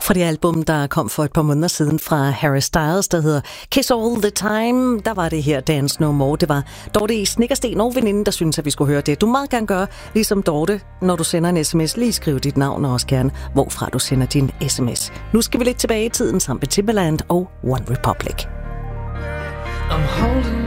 Fra det album, der kom for et par måneder siden fra Harry Styles, der hedder Kiss All The Time, der var det her Dance No More. Det var Dorte i Snekkersten og veninden, der synes, at vi skulle høre det. Du må meget gerne gøre, ligesom Dorte, når du sender en sms. Lige skriv dit navn og også gerne, hvorfra du sender din sms. Nu skal vi lidt tilbage i tiden sammen med Timbaland og One Republic. I'm holding